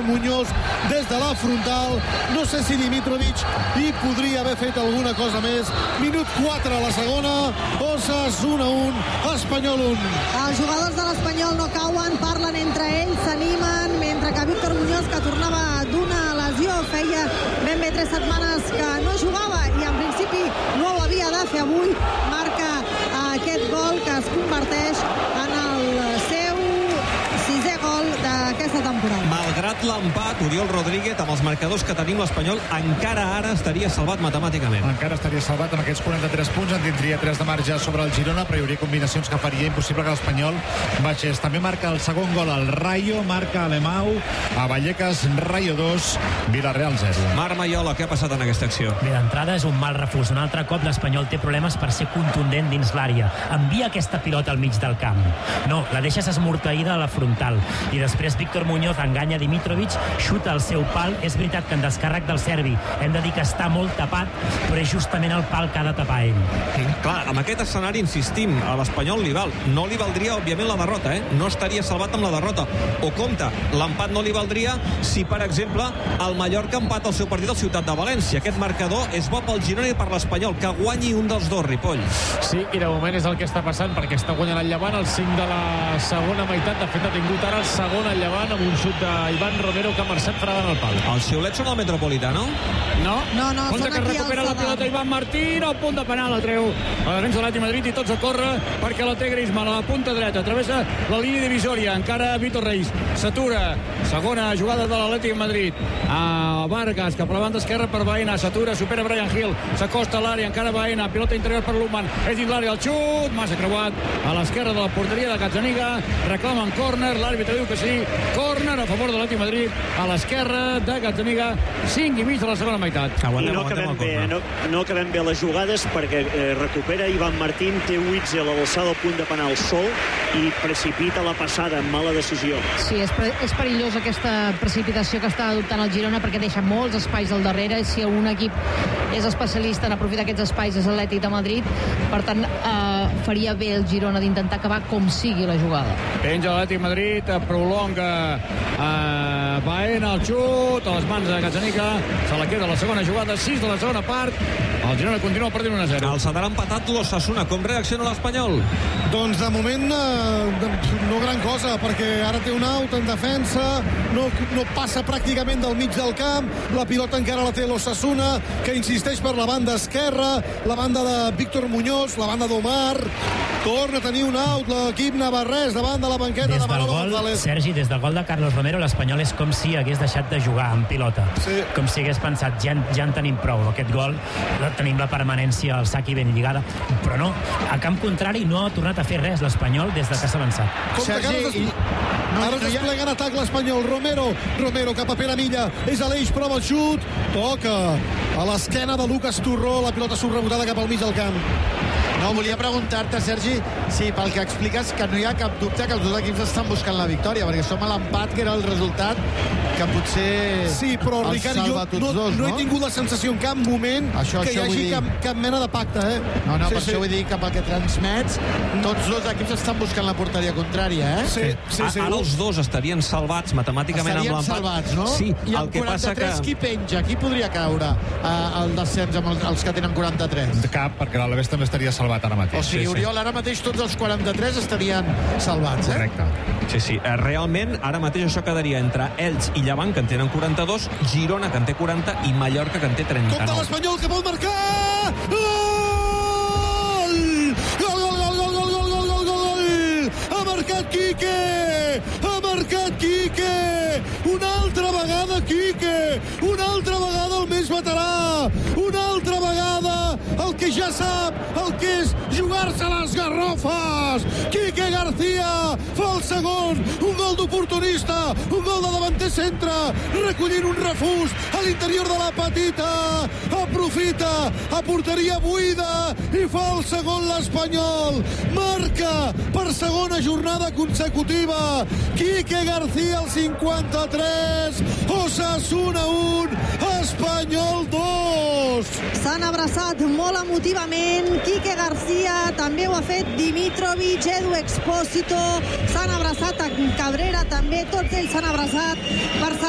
Muñoz des de la frontal. No sé si Dimitrovic hi podria haver fet alguna cosa més. Minut 4 a la segona. Osasuna 1, Espanyol 1. Els jugadors de l'Espanyol no cauen, parlen entre ells, s'animen, mentre que Víctor Muñoz, que tornava d'una lesió, feia ben bé 3 setmanes que no jugava i en principi no ho havia de fer avui, marca aquest gol que es converteix en el seu 6è gol d'aquesta temporada. Malgrat l'empat, Oriol Rodríguez, amb els marcadors que tenim, l'Espanyol encara ara estaria salvat matemàticament. Encara estaria salvat amb aquests 43 punts, en tindria 3 de marge sobre el Girona, però hi hauria combinacions que faria impossible que l'Espanyol baixés. També marca el segon gol al Rayo, marca Alemão, a Vallecas, Rayo 2, Villarreal 0. Marc Maiola, què ha passat en aquesta acció? Bé, d'entrada és un mal refús. Un altre cop l'Espanyol té problemes per ser contundent dins l'àrea. Envia aquesta pilota al mig del camp. No, la deixes esmorteïda a la frontal. I després Víctor Muñoz enganya Dimitrovic, xuta al seu pal. És veritat que en descàrrec del serbi hem de dir que està molt tapat, però és justament el pal que ha de tapar ell. Clar, amb aquest escenari insistim, a l'Espanyol li val. No li valdria, òbviament, la derrota, No estaria salvat amb la derrota. O compte, l'empat no li valdria si, per exemple, el Mallorca empata el seu partit al Ciutat de València. Aquest marcador és bo pel Girona i per l'Espanyol, que guanyi un dels dos, Ripoll. Sí, i de moment és el que està passant, perquè està guanyant el Llevant al 5 de la segona meitat. De fet, ha tingut ara el segon al Llevant amb un xut d'Ivan Romero que ha marxat fregant el pal. Els xiulets són al Metropolitano? No, Compte que recupera la pilota Ivan Martín, al punt de penal, la treu a la defensa de l'Atlètic Madrid i tots a córrer perquè la té Griezmann a la punta dreta, travessa la línia divisòria, encara Vitor Reis s'atura, segona jugada de l'Atlètic Madrid, a Vargas cap a la banda esquerra per Baena, s'atura, supera Brian Hill, s'acosta a l'àrea, encara Baena, pilota interior per Luhmann, és dins l'àrea, el xut massa creuat a l'esquerra de la porteria de Gazzaniga, reclamen córner, l'àrbitre diu que sí, córner a favor de l'Atlètic Madrid a l'esquerra de Gazzaniga, 5 i mig de la segona meitat. I no acabem bé les jugades perquè recupera Ivan Martín, té Witzel a l'alçada del punt de penal sol i precipita la passada amb mala decisió. Sí, és perillós aquesta precipitació que està adoptant el Girona perquè deixa molts espais al darrere i si un equip és especialista en aprofitar aquests espais és l'Atlètic de Madrid, per tant faria bé el Girona d'intentar acabar com sigui la jugada. Penja l'Atlètic Madrid, prolonga Baena, el xut a les mans de Gazzaniga, se la queda la segona jugada, 6 de la segona part, el Girona continua perdent 1-0. El Sadar ha empatat l'Osasuna, com reacciona l'Espanyol? Doncs de moment no gran cosa, perquè ara té un out en defensa, no passa pràcticament del mig del camp, la pilota encara la té l'Osasuna, que insisteix per la banda esquerra, la banda de Víctor Muñoz, la banda d'Omar, torna a tenir un out l'equip navarrès davant de la banqueta de Manolo González. Sergi, des del gol de Carlos Romero l'Espanyol és com si hagués deixat de jugar en pilota, com si hagués pensat ja en tenim prou, aquest gol tenim la permanència al sac i ben lligada, però no, a camp contrari no ha tornat a fer res l'Espanyol des de que s'ha avançat. Ara es desplega en atac l'Espanyol, Romero cap a Pere Milla, és a l'eix, prova el xut, toca a l'esquena de Lucas Turró, la pilota subrebotada cap al mig del camp. No, volia preguntar-te, Sergi, si pel que expliques que no hi ha cap dubte que els dos equips estan buscant la victòria, perquè som a l'empat, que era el resultat que potser sí, però Ricard, jo no he tingut la sensació en cap moment que hi hagi cap mena de pacte, No, per això vull dir que pel que transmets, tots dos equips estan buscant la porteria contrària, Sí. Ara els dos estarien salvats matemàticament amb l'empat. Estarien salvats, no? Sí, i el 43 qui penja? Qui podria caure el descens amb els que tenen 43? Cap, perquè l'Alaves també estaria salvat ara mateix. O sigui, Oriol, ara mateix tots els 43 estarien salvats, Correcte. Sí, realment ara mateix això quedaria entre Elx i Llevant, que en tenen 42, Girona, que en té 40, i Mallorca, que en té 39. Compte l'Espanyol, que pot marcar! Gol! Ha marcat Quique! Ha marcat Quique! Una altra vegada Quique! Una altra vegada el més veterà! Una altra vegada el que ja sap el que és jugar-se les garrofes! Quique García fa el segon, un gol d'oportunista, un gol de davanter centre, recollint un refús a l'interior de la petita, aprofita a porteria buida i fa el segon l'Espanyol, marca per segona jornada consecutiva Quique García al 53, Osasuna 1, Espanyol 2. S'han abraçat molt emotivament, Quique García, també ho ha fet Dimitrovic, Edu Expósito, s'han abraçat a Cabrera també, tots ells s'han abraçat per